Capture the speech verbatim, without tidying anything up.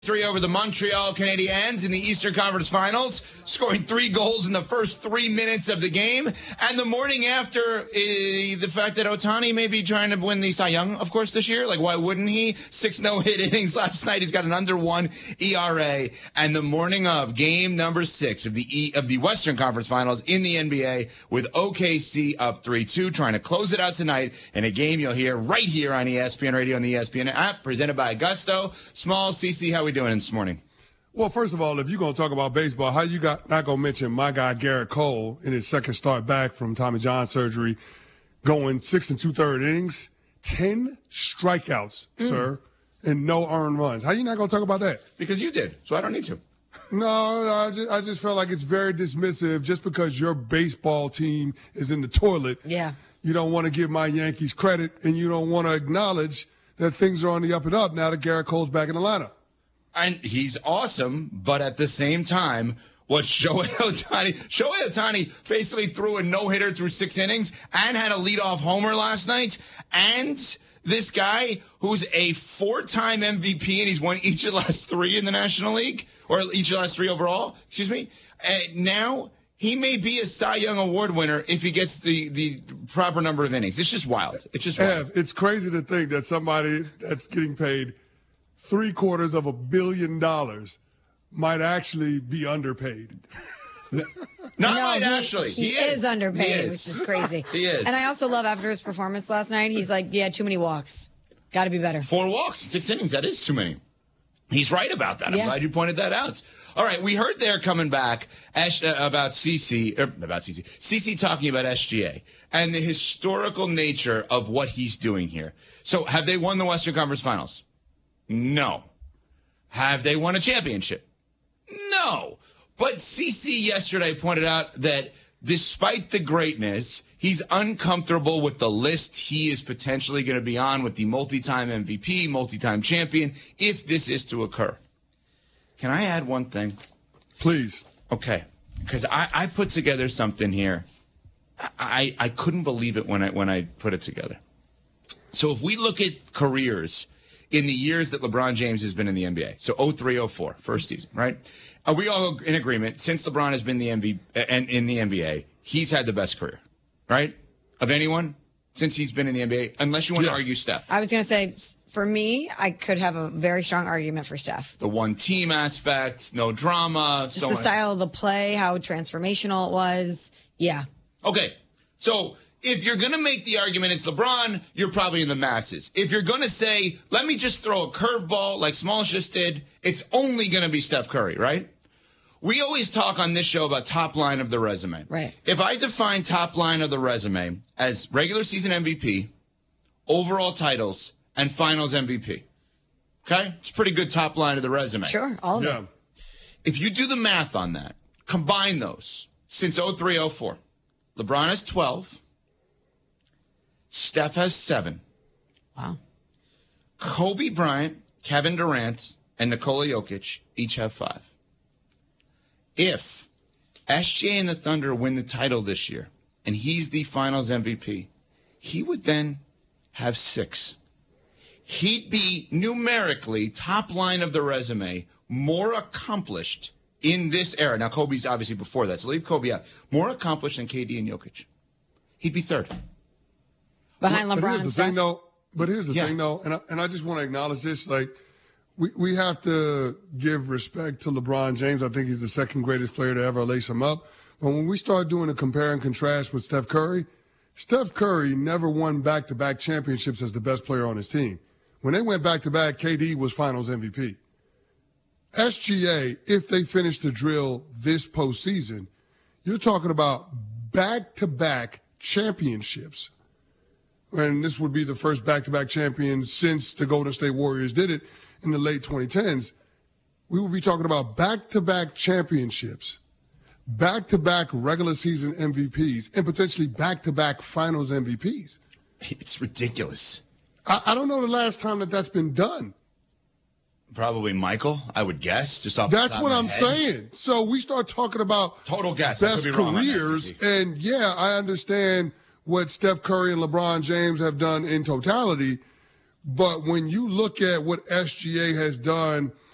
Three over the Montreal Canadiens in the Eastern Conference Finals, scoring three goals in the first three minutes of the game. And the morning after, uh, the fact that Ohtani may be trying to win the Cy Young, of course, this year. Like, why wouldn't he? Six no-hit innings last night. He's got an under one E R A. And the morning of game number six of the e- of the Western Conference Finals in the N B A, with O K C up three two, trying to close it out tonight in a game you'll hear right here on E S P N Radio and the E S P N app, presented by Augusto. Small, C C, how we doing this morning? Well, first of all, if you're going to talk about baseball, how you got not going to mention my guy Garrett Cole in his second start back from Tommy John surgery, going six and two-third innings, ten strikeouts, mm. sir, and no earned runs. How you not going to talk about that? Because you did, so I don't need to. No, I just, I just felt like it's very dismissive just because your baseball team is in the toilet. Yeah. You don't want to give my Yankees credit, and you don't want to acknowledge that things are on the up and up now that Garrett Cole's back in the lineup. And he's awesome, but at the same time, what Shohei Ohtani, Shohei Ohtani basically threw a no-hitter through six innings and had a leadoff homer last night. And this guy who's a four-time M V P and he's won each of the last three in the National League, or each of the last three overall, excuse me. And now he may be a Cy Young Award winner if he gets the, the proper number of innings. It's just wild. It's just wild. Ev, it's crazy to think that somebody that's getting paid three quarters of a billion dollars might actually be underpaid. Not no, might he, actually. He, he is, is underpaid, he is. which is crazy. He is. And I also love after his performance last night, he's like, yeah, too many walks. Got to be better. Four walks, six innings. That is too many. He's right about that. I'm yeah. glad you pointed that out. All right, we heard there coming back Ash, uh, about C C, er, about C C, C C talking about S G A and the historical nature of what he's doing here. So have they won the Western Conference Finals? No. Have they won a championship? No. But C C yesterday pointed out that despite the greatness, he's uncomfortable with the list he is potentially going to be on with the multi-time M V P, multi-time champion, if this is to occur. Can I add one thing? Please. Okay. Because I, I put together something here. I, I couldn't believe it when I when I put it together. So if we look at careers in the years that LeBron James has been in the N B A, so oh three oh four, first season, right? Are we all in agreement, since LeBron has been the M V P and in the N B A, he's had the best career, right? Of anyone since he's been in the N B A, unless you want yes. to argue Steph. I was going to say, for me, I could have a very strong argument for Steph. The one team aspect, no drama. Just so the on. style of the play, how transformational it was. Yeah. Okay, so if you're going to make the argument it's LeBron, you're probably in the masses. If you're going to say, let me just throw a curveball like Smalls just did, it's only going to be Steph Curry, right? We always talk on this show about top line of the resume. Right. If I define top line of the resume as regular season M V P, overall titles, and finals M V P, okay? It's a pretty good top line of the resume. Sure, all of Yeah. it. If you do the math on that, combine those, since oh three oh four, LeBron has twelve, Steph has seven. Wow. Kobe Bryant, Kevin Durant, and Nikola Jokic each have five. If S G A and the Thunder win the title this year, and he's the finals M V P, he would then have six. He'd be numerically, top line of the resume, more accomplished in this era. Now, Kobe's obviously before that, so leave Kobe out. More accomplished than K D and Jokic. He'd be third. Behind But LeBron here's and the Steph. thing, though. But here's the Yeah. thing, though, and I, and I just want to acknowledge this. Like, we, we have to give respect to LeBron James. I think he's the second greatest player to ever lace him up. But when we start doing a compare and contrast with Steph Curry, Steph Curry never won back-to-back championships as the best player on his team. When they went back-to-back, K D was finals M V P. S G A, if they finish the drill this postseason, you're talking about back-to-back championships. And this would be the first back-to-back champion since the Golden State Warriors did it in the late twenty tens. We would be talking about back-to-back championships, back-to-back regular season M V Ps, and potentially back-to-back finals M V Ps. It's ridiculous. I, I don't know the last time that that's been done. Probably Michael, I would guess. Just off the That's top what of my I'm head. saying. So we start talking about Total guess. I best could be wrong on that, careers, C C. and yeah, I understand what Steph Curry and LeBron James have done in totality, but when you look at what S G A has done